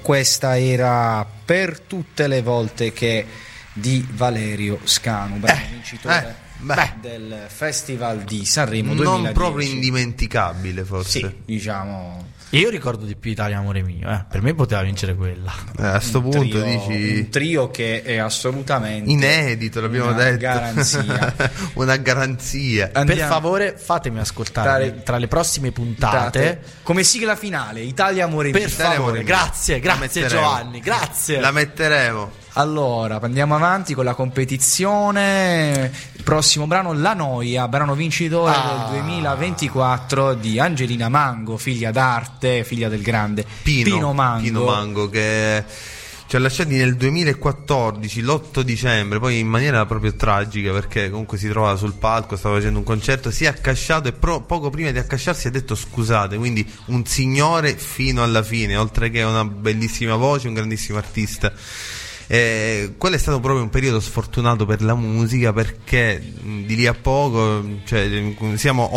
questa era Per tutte le volte che di Valerio Scanu, bravo vincitore del Festival di Sanremo 2010. Non proprio indimenticabile, forse. Sì, diciamo. Io ricordo di più Italia Amore Mio, per me poteva vincere quella. A sto punto dici un trio che è assolutamente inedito, l'abbiamo detto. Garanzia. Una garanzia. Per favore fatemi ascoltare tra le prossime puntate come sigla finale Italia Amore Mio. Per favore, grazie Giovanni, grazie. La metteremo. Allora, andiamo avanti con la competizione. Il prossimo brano, La Noia, brano vincitore del 2024 di Angelina Mango, figlia d'arte, figlia del grande Pino Mango, che ci ha lasciati nel 2014, l'8 dicembre, poi in maniera proprio tragica, perché comunque si trovava sul palco, stava facendo un concerto, si è accasciato e poco prima di accasciarsi ha detto scusate, quindi un signore fino alla fine, oltre che una bellissima voce, un grandissimo artista. Quello è stato proprio un periodo sfortunato per la musica, perché di lì a poco, cioè siamo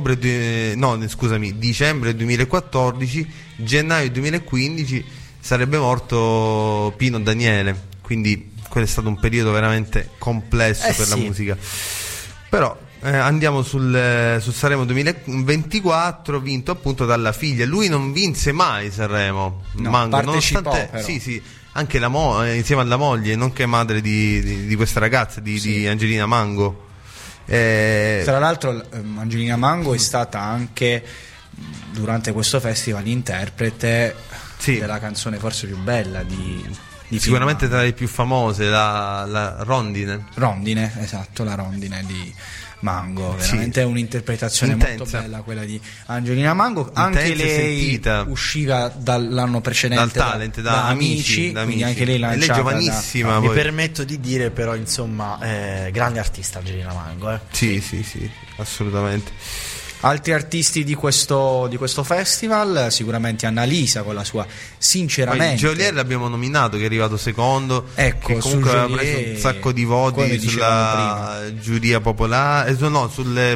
dicembre 2014, gennaio 2015 sarebbe morto Pino Daniele, quindi quello è stato un periodo veramente complesso per la musica. Però andiamo su Sanremo 2024, vinto appunto dalla figlia. Lui non vinse mai Sanremo, Mango, nonostante sì, anche insieme alla moglie, nonché madre di questa ragazza, di Angelina Mango. Tra l'altro Angelina Mango è stata anche durante questo festival interprete della canzone forse più bella di sicuramente tra le più famose, la Rondine, esatto, la Rondine di Mango, veramente è un'interpretazione molto bella quella di Angelina Mango, anche lei usciva dall'anno precedente dal talent, da Amici, quindi anche lei lanciata, lei è giovanissima, mi permetto di dire però insomma grande artista Angelina Mango, sì, assolutamente. Altri artisti di questo festival, sicuramente Annalisa con la sua Sinceramente. Geolier l'abbiamo nominato, che è arrivato secondo, ecco, che comunque aveva preso un sacco di voti sulla giuria popolare, sul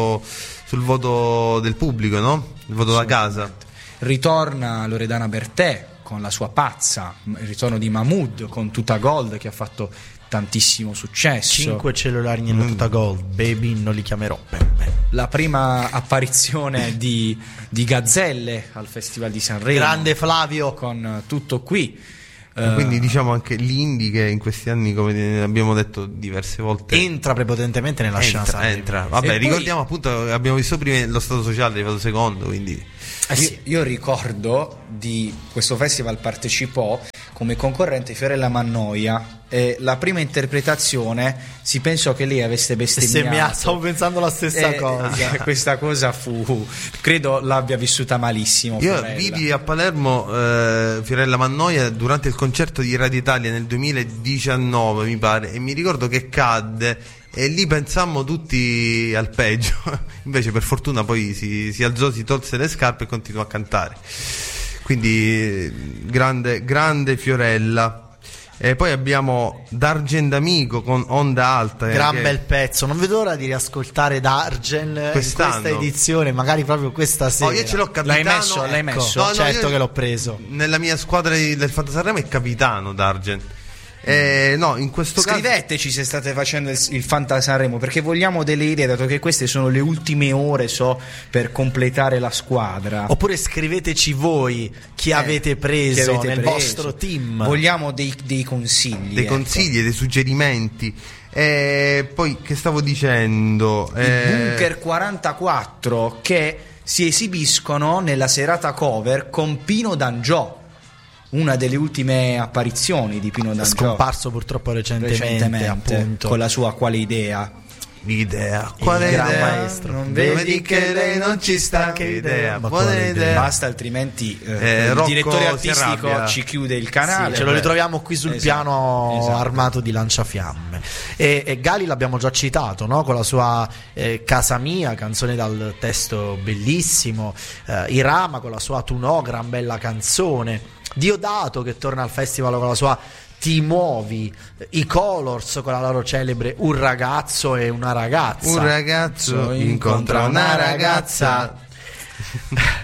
voto del pubblico, no? Il voto da casa. Ritorna Loredana Bertè con la sua Pazza, il ritorno di Mahmood con Tuta Gold, che ha fatto tantissimo successo. 5 cellulari nella Tuta Gold, baby, non li chiamerò Peppe. La prima apparizione di Gazzelle al Festival di Sanremo, grande Flavio, con Tutto Qui. Quindi diciamo anche l'indie, che in questi anni, come abbiamo detto diverse volte, entra prepotentemente nella scena Sanremo. Vabbè, ricordiamo appunto, abbiamo visto prima lo Stato Sociale, è arrivato secondo, quindi io ricordo di questo festival partecipò come concorrente Fiorella Mannoia, e la prima interpretazione si pensò che lei avesse bestemmiato. Stavo pensando la stessa cosa. Questa cosa credo l'abbia vissuta malissimo. Io Fiorella. vidi a Palermo Fiorella Mannoia durante il concerto di Radio Italia nel 2019, mi pare, e mi ricordo che cadde e lì pensammo tutti al peggio. Invece per fortuna poi si alzò, si tolse le scarpe e continuò a cantare. Quindi grande Fiorella. E poi abbiamo D'Argen D'Amico con Onda Alta, gran bel pezzo, non vedo l'ora di riascoltare D'Argen in questa edizione, magari proprio questa sera. Io ce l'ho capitano. L'hai messo? No, certo che l'ho preso. Nella mia squadra del Fantasarremo è capitano D'Argen. No, in questo scriveteci se state facendo il Fantasarremo, perché vogliamo delle idee, dato che queste sono le ultime ore per completare la squadra. Oppure scriveteci voi chi avete preso nel vostro team. Vogliamo dei consigli, dei suggerimenti. Poi che stavo dicendo, i Bunker 44 che si esibiscono nella serata cover con Pino D'Angiò, una delle ultime apparizioni di Pino D'Angiò, scomparso purtroppo recentemente appunto, con la sua Quale idea. Quale gran idea? Maestro. Non vedi che lei non ci sta? Che idea? Quale idea? Basta, altrimenti il direttore artistico ci chiude il canale. Ce lo ritroviamo qui sul piano armato di lanciafiamme. E Gali l'abbiamo già citato, no? Con la sua Casa Mia, canzone dal testo bellissimo. Irama con la sua Tu no, gran bella canzone. Diodato che torna al festival con la sua Ti muovi, i Colors con la loro celebre Un ragazzo e una ragazza. Un ragazzo incontra una ragazza.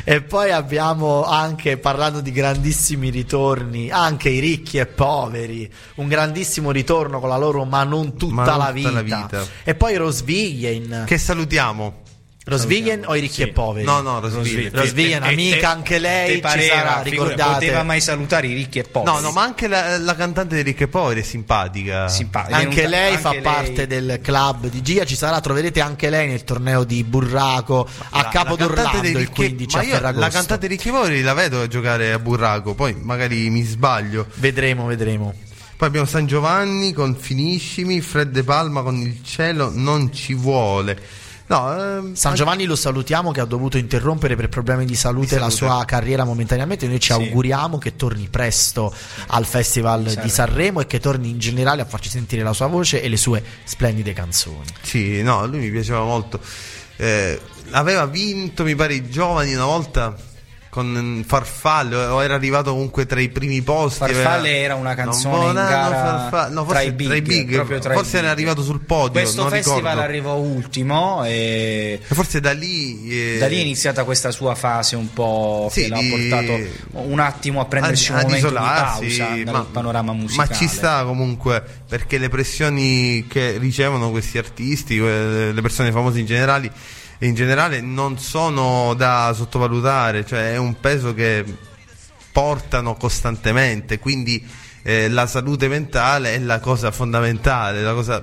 E poi abbiamo anche, parlando di grandissimi ritorni, anche i ricchi e poveri, un grandissimo ritorno con la loro Ma non tutta la vita. E poi Rosvigen, che salutiamo. Rosvigen o i ricchi e poveri? No, Rosvigen, amica anche lei, ci sarà, ricordate. Poteva mai salutare i ricchi e poveri? No, ma anche la cantante dei ricchi e poveri è simpatica. Anche lei fa parte del club di Gia, ci sarà, troverete anche lei nel torneo di Burraco a Capodorlando il 15 a Ferragosto. La cantante dei ricchi e poveri la vedo giocare a Burraco, poi magari mi sbaglio. Vedremo. Poi abbiamo San Giovanni con Finiscimi, Fred De Palma con Il cielo non ci vuole. San Giovanni lo salutiamo, che ha dovuto interrompere per problemi di salute la sua carriera momentaneamente. Noi ci auguriamo che torni presto al Festival di Sanremo e che torni in generale a farci sentire la sua voce e le sue splendide canzoni. Sì, lui mi piaceva molto. Aveva vinto, mi pare, i giovani una volta con Farfalle, o era arrivato comunque tra i primi posti. Farfalle era una canzone in gara tra i big, forse era arrivato sul podio. Questo festival arrivò ultimo e forse da lì è iniziata questa sua fase un po' che l'ha portato un attimo a prendersi un momento di pausa dal panorama musicale. Ma ci sta comunque, perché le pressioni che ricevono questi artisti, le persone famose in generale non sono da sottovalutare, cioè è un peso che portano costantemente, quindi la salute mentale è la cosa fondamentale, la cosa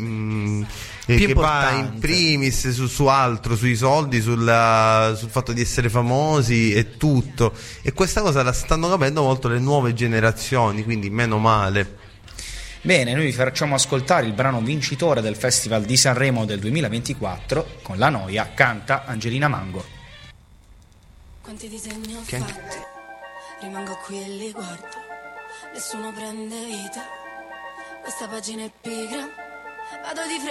che va in primis su altro, sui soldi, sul fatto di essere famosi e tutto, e questa cosa la stanno capendo molto le nuove generazioni, quindi meno male. Bene, noi vi facciamo ascoltare il brano vincitore del Festival di Sanremo del 2024, con La noia canta Angelina Mango. Quanti disegni ho fatti, rimango qui e li guardo, nessuno prende vita, questa pagina è pigra, vado di fretta.